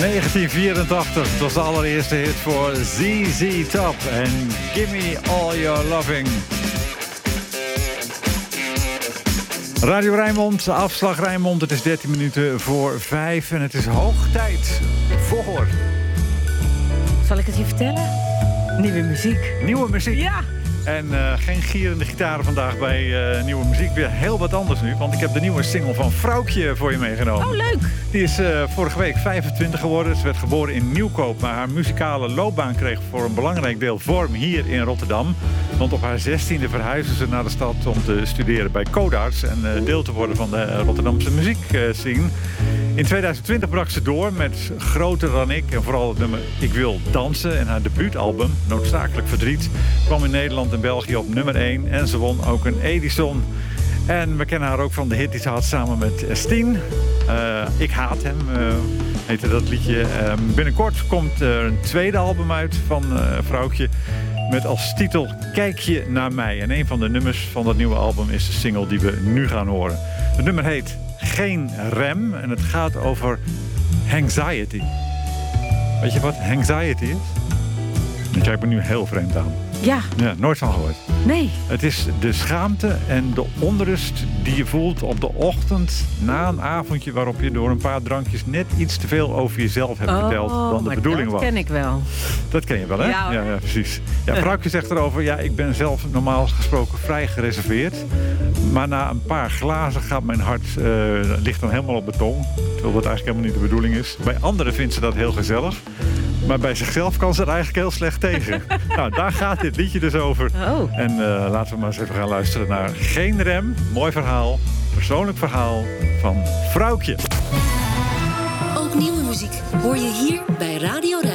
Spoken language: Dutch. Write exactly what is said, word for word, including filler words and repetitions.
negentien vierentachtig, dat was de allereerste hit voor Z Z Top en Gimme All Your Loving. Radio Rijnmond, afslag Rijnmond, het is dertien minuten voor vijf en het is hoog tijd voor... Zal ik het je vertellen? Nieuwe muziek. Nieuwe muziek? Ja! En uh, geen gierende gitaren vandaag bij uh, nieuwe muziek. Weer heel wat anders nu, want ik heb de nieuwe single van Vrouwtje voor je meegenomen. Oh, leuk! Die is uh, vorige week vijfentwintig geworden. Ze werd geboren in Nieuwkoop, maar haar muzikale loopbaan kreeg voor een belangrijk deel vorm hier in Rotterdam. Want op haar zestiende verhuisde ze naar de stad om te studeren bij Codarts en uh, deel te worden van de Rotterdamse muziekscene. In tweeduizend twintig brak ze door met Groter dan ik en vooral het nummer Ik Wil Dansen. En haar debuutalbum, Noodzakelijk Verdriet, kwam in Nederland en België op nummer één. En ze won ook een Edison. En we kennen haar ook van de hit die ze had samen met Steen. Uh, Ik Haat Hem, uh, heette dat liedje. Uh, binnenkort komt er een tweede album uit van uh, Vrouwtje. Met als titel Kijk je naar mij. En een van de nummers van dat nieuwe album is de single die we nu gaan horen. Het nummer heet Geen Rem en het gaat over anxiety. Weet je wat anxiety is? Je kijkt me nu heel vreemd aan. Ja. Ja, nooit van gehoord. Nee. Het is de schaamte en de onrust die je voelt op de ochtend na een avondje waarop je door een paar drankjes net iets te veel over jezelf hebt verteld oh, dan de bedoeling dat was. Dat ken ik wel. Dat ken je wel, hè? Ja, ja, ja precies. Ja, Vrouwtje zegt erover, ja, ik ben zelf normaal gesproken vrij gereserveerd. Maar na een paar glazen gaat mijn hart, uh, ligt dan helemaal op beton. Terwijl dat eigenlijk helemaal niet de bedoeling is. Bij anderen vindt ze dat heel gezellig. Maar bij zichzelf kan ze er eigenlijk heel slecht tegen. Nou, daar gaat dit liedje dus over. Oh. En uh, laten we maar eens even gaan luisteren naar Geen Rem. Mooi verhaal, persoonlijk verhaal van Vrouwtje. Ook nieuwe muziek hoor je hier bij Radio Rijnmond.